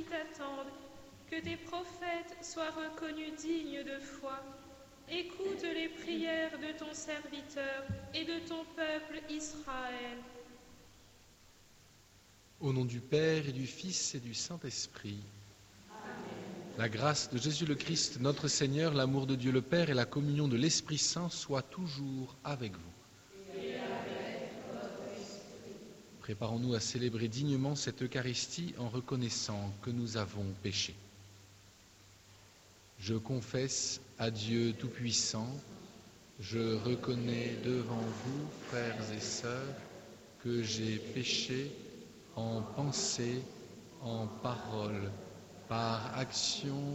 t'attendent, que tes prophètes soient reconnus dignes de foi. Écoute les prières de ton serviteur et de ton peuple Israël. Au nom du Père et du Fils et du Saint-Esprit. Amen. La grâce de Jésus le Christ, notre Seigneur, l'amour de Dieu le Père et la communion de l'Esprit Saint soient toujours avec vous. Et avec votre esprit. Préparons-nous à célébrer dignement cette Eucharistie en reconnaissant que nous avons péché. Je confesse à Dieu Tout-Puissant, je reconnais devant vous, frères et sœurs, que j'ai péché en pensée, en parole, par action